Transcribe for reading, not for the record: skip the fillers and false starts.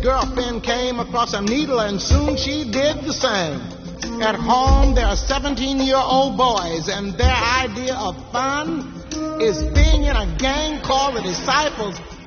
girlfriend came across a needle and soon she did the same. At home, there are 17-year-old boys, and their idea of fun is being in a gang called the Disciples